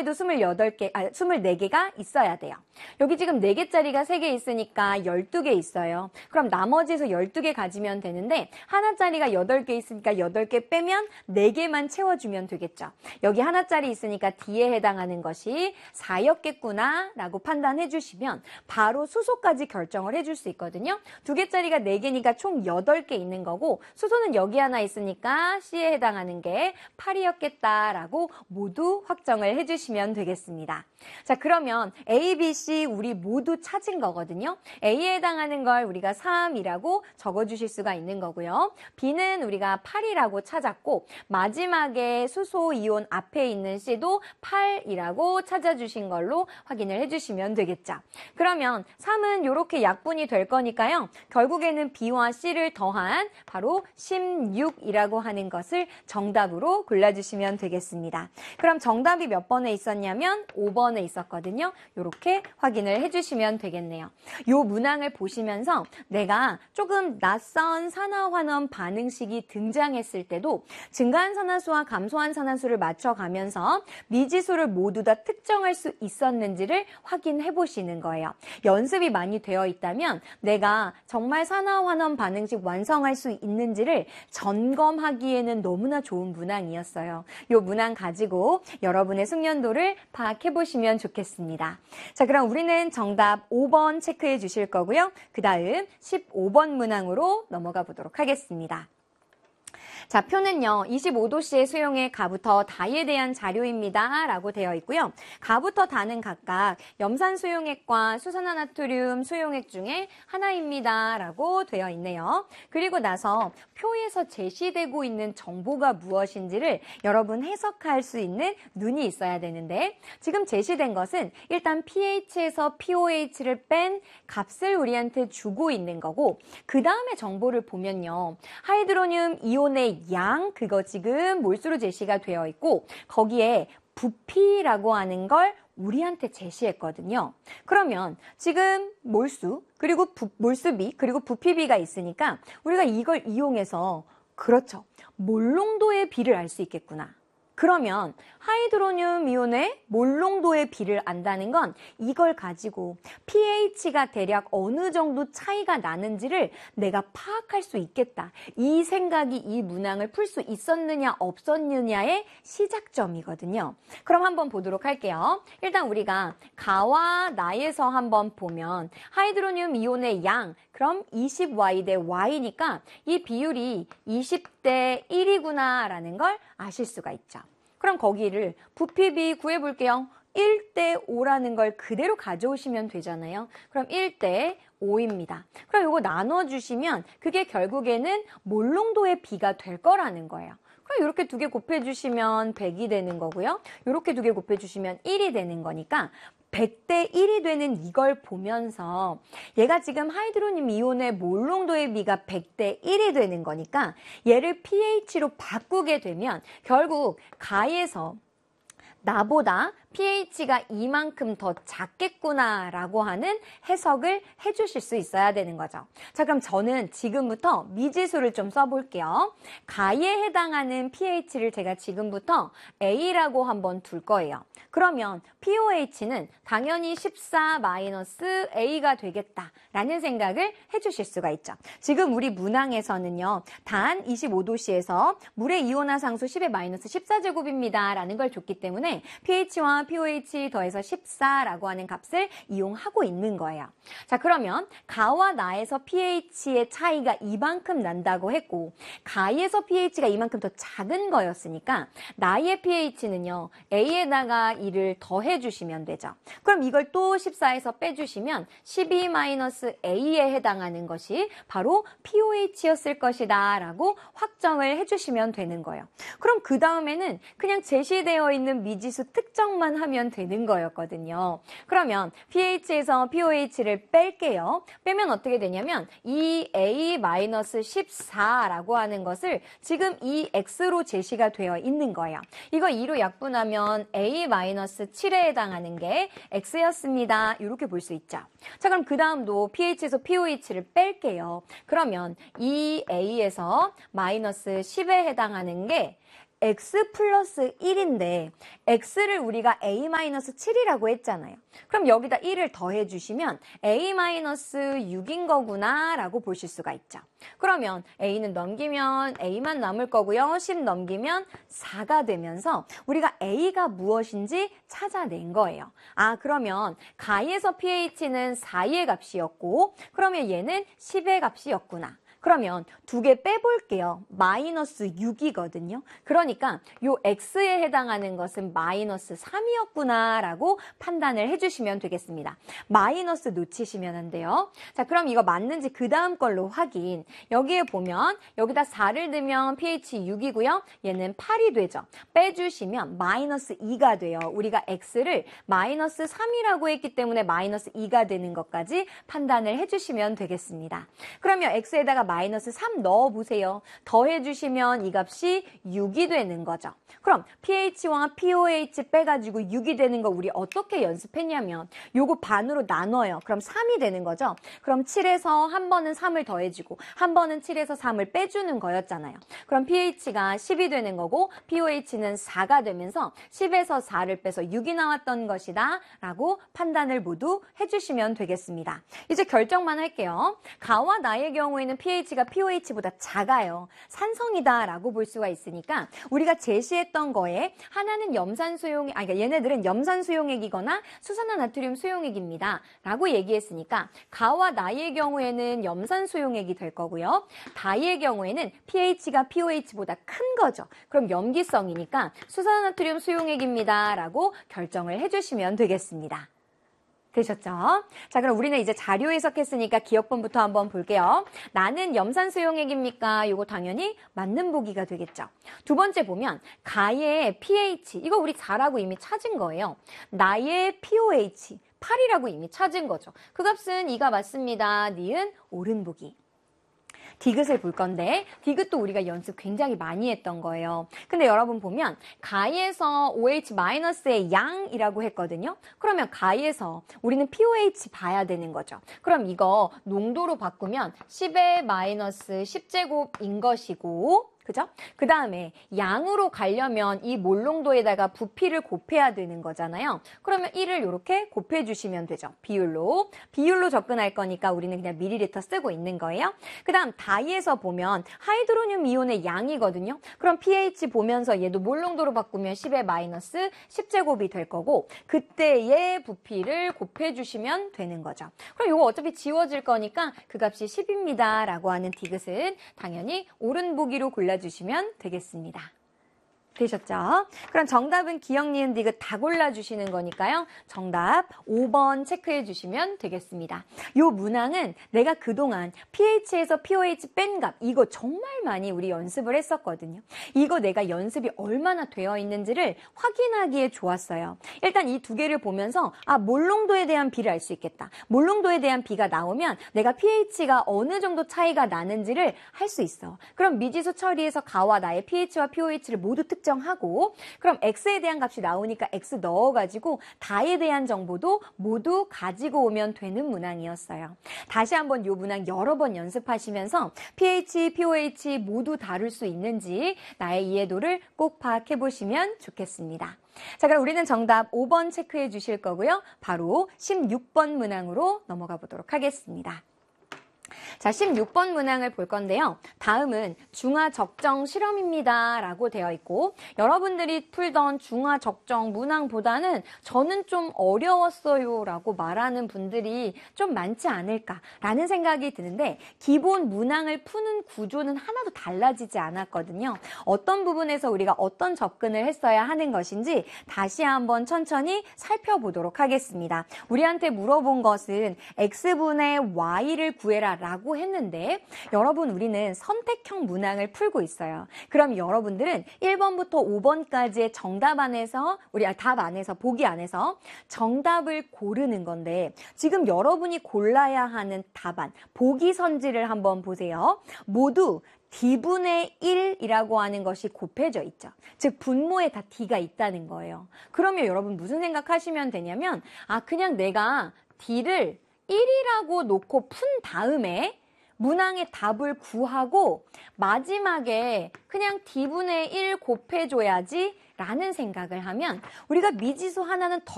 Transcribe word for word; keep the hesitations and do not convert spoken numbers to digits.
그래도 스물여덟 개, 아, 스물네 개가 있어야 돼요. 여기 지금 네 개짜리가 세 개 있으니까 열두 개 있어요. 그럼 나머지에서 열두 개 가지면 되는데 하나짜리가 여덟 개 있으니까 여덟 개 빼면 네 개만 채워주면 되겠죠. 여기 하나짜리 있으니까 D에 해당하는 것이 사였겠구나 라고 판단해 주시면 바로 수소까지 결정을 해줄 수 있거든요. 두 개짜리가 네 개니까 총 여덟 개 있는 거고 수소는 여기 하나 있으니까 C에 해당하는 게 팔이었겠다라고 모두 확정을 해주시면 되겠습니다. 자, 그러면 A, B, C 우리 모두 찾은 거거든요. A에 해당하는 걸 우리가 삼이라고 적어주실 수가 있는 거고요. B는 우리가 팔이라고 찾았고 마지막에 수소 이온 앞에 있는 C도 팔이라고 찾아주신 걸로 확인을 해주시면 되겠죠. 그러면 삼은 이렇게 약분이 될 거니까요. 결국에는 B와 C를 더한 바로 십육이라고 하는 것을 정답으로 골라주시면 되겠습니다. 그럼 정답이 몇 번에 있었냐면 오 번에 있었거든요. 이렇게 확인을 해주시면 되겠네요. 이 문항을 보시면서 내가 조금 낯선 산화환원 반응식이 등장했을 때도 증가한산화수와 감소한산화수를 맞춰가면서 미지수를 모두 다 특정할 수 있었는지를 확인해 보시는 거예요. 연습이 많이 되어 있다면 내가 정말 산화환원 반응식 완성할 수 있는지를 점검하기에는 너무나 좋은 문항이었어요. 이 문항 가지고 여러분의 숙련도를 파악해 보시면 좋겠습니다. 자, 그럼 우리는 정답 오 번 체크해 주실 거고요. 그 다음 십오 번 문항으로 넘어가 보도록 하겠습니다. 자, 표는요. 이십오 도씨의 수용액 가부터 다에 대한 자료입니다. 라고 되어 있고요. 가부터 다는 각각 염산 수용액과 수산화나트륨 수용액 중에 하나입니다. 라고 되어 있네요. 그리고 나서 표에서 제시되고 있는 정보가 무엇인지를 여러분 해석할 수 있는 눈이 있어야 되는데 지금 제시된 것은 일단 pH에서 피오에이치를 뺀 값을 우리한테 주고 있는 거고 그 다음에 정보를 보면요. 하이드로늄 이온의 양, 그거 지금 몰수로 제시가 되어 있고 거기에 부피라고 하는 걸 우리한테 제시했거든요. 그러면 지금 몰수, 그리고 부, 몰수비, 그리고 부피비가 있으니까 우리가 이걸 이용해서 그렇죠. 몰농도의 비를 알 수 있겠구나. 그러면 하이드로늄 이온의 몰농도의 비를 안다는 건 이걸 가지고 pH가 대략 어느 정도 차이가 나는지를 내가 파악할 수 있겠다. 이 생각이 이 문항을 풀 수 있었느냐 없었느냐의 시작점이거든요. 그럼 한번 보도록 할게요. 일단 우리가 가와 나에서 한번 보면 하이드로늄 이온의 양 그럼 이십 와이 대 Y니까 이 비율이 이십 대 일이구나 라는 걸 아실 수가 있죠. 그럼 거기를 부피비 구해볼게요. 일 대 오라는 걸 그대로 가져오시면 되잖아요. 그럼 일 대 오입니다. 그럼 이거 나눠주시면 그게 결국에는 몰농도의 비가 될 거라는 거예요. 그럼 이렇게 두 개 곱해주시면 백이 되는 거고요. 이렇게 두 개 곱해주시면 일이 되는 거니까 백 대 일이 되는 이걸 보면서 얘가 지금 하이드로늄 이온의 몰농도의 비가 백 대 일이 되는 거니까 얘를 pH로 바꾸게 되면 결국 가에서 나보다 pH가 이만큼 더 작겠구나라고 하는 해석을 해주실 수 있어야 되는 거죠. 자, 그럼 저는 지금부터 미지수를 좀 써볼게요. 가에 해당하는 pH를 제가 지금부터 A라고 한번 둘 거예요. 그러면 피오에이치는 당연히 십사 마이너스 A가 되겠다라는 생각을 해주실 수가 있죠. 지금 우리 문항에서는요. 단 이십오 도씨에서 물의 이온화상수 십의 마이너스 십사 제곱입니다. 라는 걸 줬기 때문에 pH와 피오에이치 더해서 십사라고 하는 값을 이용하고 있는 거예요. 자, 그러면 가와 나에서 pH의 차이가 이만큼 난다고 했고 가에서 pH가 이만큼 더 작은 거였으니까 나의 pH는요. A에다가 이를 더해 주시면 되죠. 그럼 이걸 또 십사에서 빼주시면 십이 마이너스 A에 해당하는 것이 바로 피오에이치였을 것이다 라고 확정을 해주시면 되는 거예요. 그럼 그 다음에는 그냥 제시되어 있는 미지수 특정만 하면 되는 거였거든요. 그러면 pH에서 피오에이치를 뺄게요. 빼면 어떻게 되냐면 이 A 마이너스 십사라고 하는 것을 지금 이 X로 제시가 되어 있는 거예요. 이거 이로 약분하면 A 마이너스 칠에 해당하는 게 X였습니다. 이렇게 볼 수 있죠. 자, 그럼 그 다음도 pH에서 피오에이치를 뺄게요. 그러면 이 A에서 마이너스 십에 해당하는 게 x 플러스 일인데 x를 우리가 a 마이너스 칠이라고 했잖아요. 그럼 여기다 일을 더해 주시면 a 마이너스 육인 거구나 라고 보실 수가 있죠. 그러면 a는 넘기면 a만 남을 거고요. 십 넘기면 사가 되면서 우리가 a가 무엇인지 찾아낸 거예요. 아, 그러면 가에서 pH는 사의 값이었고 그러면 얘는 십의 값이었구나. 그러면 두 개 빼볼게요. 마이너스 육이거든요. 그러니까 요 x에 해당하는 것은 마이너스 삼이었구나 라고 판단을 해주시면 되겠습니다. 마이너스 놓치시면 안 돼요. 자, 그럼 이거 맞는지 그 다음 걸로 확인. 여기에 보면 여기다 사를 넣으면 pH 육이고요. 얘는 팔이 되죠. 빼주시면 마이너스 이가 돼요. 우리가 x를 마이너스 삼이라고 했기 때문에 마이너스 이가 되는 것까지 판단을 해주시면 되겠습니다. 그러면 x에다가 마이너스 삼 넣어보세요. 더해주시면 이 값이 육이 되는 거죠. 그럼 pH와 pOH 빼가지고 육이 되는 거 우리 어떻게 연습했냐면 요거 반으로 나눠요. 그럼 삼이 되는 거죠. 그럼 칠에서 한 번은 삼을 더해주고 한 번은 칠에서 삼을 빼주는 거였잖아요. 그럼 pH가 십이 되는 거고 pOH는 사가 되면서 십에서 사를 빼서 육이 나왔던 것이다 라고 판단을 모두 해주시면 되겠습니다. 이제 결정만 할게요. 가와 나의 경우에는 pH가 pOH보다 작아요. 산성이다 라고 볼 수가 있으니까 우리가 제시했던 거에 하나는 염산 수용액, 아니 그러니까 얘네들은 염산 수용액이거나 수산화나트륨 수용액입니다 라고 얘기했으니까 가와 나의 경우에는 염산 수용액이 될 거고요. 다의 경우에는 pH가 pOH보다 큰 거죠. 그럼 염기성이니까 수산화나트륨 수용액입니다 라고 결정을 해주시면 되겠습니다. 되셨죠? 자, 그럼 우리는 이제 자료 해석했으니까 기억본부터 한번 볼게요. 나는 염산 수용액입니까? 이거 당연히 맞는 보기가 되겠죠. 두 번째 보면 가의 pH, 이거 우리 사라고 이미 찾은 거예요. 나의 pOH, 팔이라고 이미 찾은 거죠. 그 값은 이가 맞습니다. 니은 옳은 보기. 디귿을 볼 건데 디귿도 우리가 연습 굉장히 많이 했던 거예요. 근데 여러분 보면 가에서 오에이치-의 양이라고 했거든요. 그러면 가에서 우리는 pOH 봐야 되는 거죠. 그럼 이거 농도로 바꾸면 십의 마이너스 십 제곱인 것이고 그죠? 그 다음에 양으로 가려면 이 몰농도에다가 부피를 곱해야 되는 거잖아요. 그러면 일을 이렇게 곱해주시면 되죠. 비율로. 비율로 접근할 거니까 우리는 그냥 밀리리터 쓰고 있는 거예요. 그 다음 다이에서 보면 하이드로늄 이온의 양이거든요. 그럼 pH 보면서 얘도 몰농도로 바꾸면 십의 마이너스 십 제곱이 될 거고 그때의 부피를 곱해주시면 되는 거죠. 그럼 이거 어차피 지워질 거니까 그 값이 십입니다. 라고 하는 디귿은 당연히 옳은 보기로 골라주시면 주시면 되겠습니다. 되셨죠? 그럼 정답은 기억, 니은, 디귿 다 골라주시는 거니까요. 정답 오 번 체크해 주시면 되겠습니다. 이 문항은 내가 그동안 pH에서 pOH 뺀 값 이거 정말 많이 우리 연습을 했었거든요. 이거 내가 연습이 얼마나 되어 있는지를 확인하기에 좋았어요. 일단 이 두 개를 보면서 아 몰농도에 대한 비를 알 수 있겠다. 몰농도에 대한 비가 나오면 내가 pH가 어느 정도 차이가 나는지를 할 수 있어. 그럼 미지수 처리해서 가와 나의 pH와 pOH를 모두 특정 하고 그럼 x에 대한 값이 나오니까 x 넣어가지고 다에 대한 정보도 모두 가지고 오면 되는 문항이었어요. 다시 한번 이 문항 여러 번 연습하시면서 pH, pOH 모두 다룰 수 있는지 나의 이해도를 꼭 파악해 보시면 좋겠습니다. 자, 그럼 우리는 정답 오 번 체크해 주실 거고요. 바로 십육 번 문항으로 넘어가 보도록 하겠습니다. 자, 십육 번 문항을 볼 건데요. 다음은 중화 적정 실험입니다. 라고 되어 있고 여러분들이 풀던 중화 적정 문항보다는 저는 좀 어려웠어요. 라고 말하는 분들이 좀 많지 않을까라는 생각이 드는데 기본 문항을 푸는 구조는 하나도 달라지지 않았거든요. 어떤 부분에서 우리가 어떤 접근을 했어야 하는 것인지 다시 한번 천천히 살펴보도록 하겠습니다. 우리한테 물어본 것은 x분의 y를 구해라 라고 했는데 여러분 우리는 선택형 문항을 풀고 있어요. 그럼 여러분들은 일 번부터 오 번까지의 정답 안에서 우리 답 안에서 보기 안에서 정답을 고르는 건데 지금 여러분이 골라야 하는 답안 보기 선지를 한번 보세요. 모두 D분의 일이라고 하는 것이 곱해져 있죠. 즉 분모에 다 D가 있다는 거예요. 그러면 여러분 무슨 생각하시면 되냐면 아 그냥 내가 D를 일이라고 놓고 푼 다음에 문항의 답을 구하고 마지막에 그냥 D분의 일 곱해줘야지 라는 생각을 하면 우리가 미지수 하나는 더